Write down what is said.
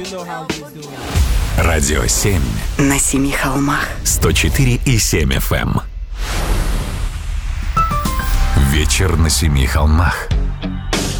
Радио 7. На 7 холмах. 104,7 FM. Вечер на 7 холмах.